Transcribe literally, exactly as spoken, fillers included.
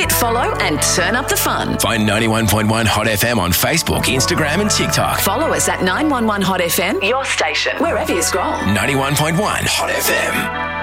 hit follow and turn up the fun. Find ninety-one point one Hot F M on Facebook, Instagram and TikTok. Follow us at nine one one Hot F M, your station, wherever you scroll. ninety-one point one Hot F M.